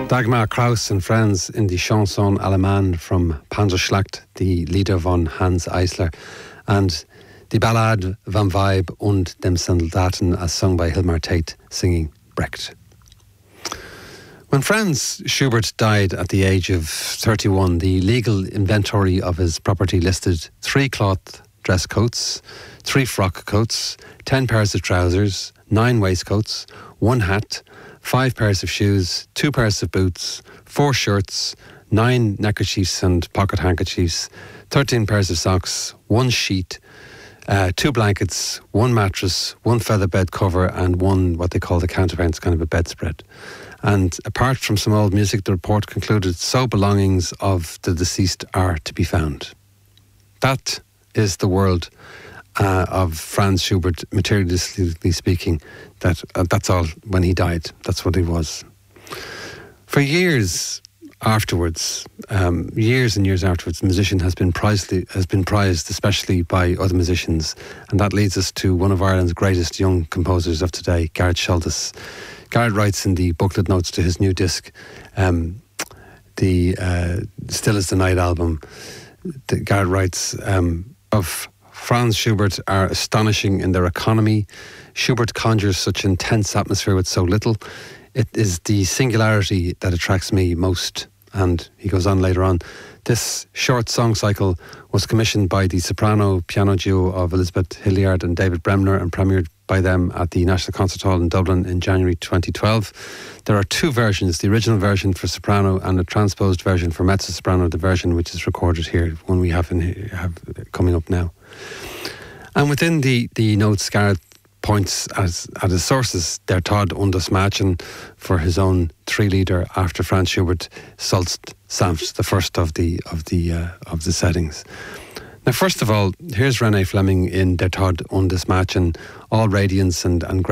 Dagmar Krauss and friends in the Chanson Allemande from Panzerschlacht, the Lieder von Hans Eisler, and the Ballade vom Weib und dem Soldaten as sung by Hilmar Tate, singing Brecht. When Franz Schubert died at the age of 31, the legal inventory of his property listed 3 cloth dress coats, 3 frock coats, 10 pairs of trousers, 9 waistcoats, 1 hat, 5 pairs of shoes, 2 pairs of boots, 4 shirts, 9 neckerchiefs and pocket handkerchiefs, 13 pairs of socks, 1 sheet, 2 blankets, 1 mattress, 1 feather bed cover, and 1 what they call the counterpart, kind of a bedspread. And apart from some old music, the report concluded so belongings of the deceased are to be found. That is the world of Franz Schubert, materialistically speaking. That's all when he died. That's what he was. For years afterwards, years and years afterwards, the musician has been prized, especially by other musicians, and that leads us to one of Ireland's greatest young composers of today, Garret Sholtis. Garret writes in the booklet notes to his new disc, the Still As the Night album. Garret writes of Franz Schubert are astonishing in their economy. Schubert conjures such intense atmosphere with so little. It is the singularity that attracts me most. And he goes on later on, this short song cycle was commissioned by the soprano piano duo of Elizabeth Hilliard and David Bremner and premiered by them at the National Concert Hall in Dublin in January 2012. There are 2 versions, the original version for soprano and a transposed version for mezzo-soprano, the version which is recorded here, one we have coming up now. And within the notes, Garret points at his sources, Der Tod und das Märchen, for his own 3-lieder after Franz Schubert Sollst sanft, the first of the settings. Now, first of all, here's René Fleming in Der Tod und das Märchen, all radiance and great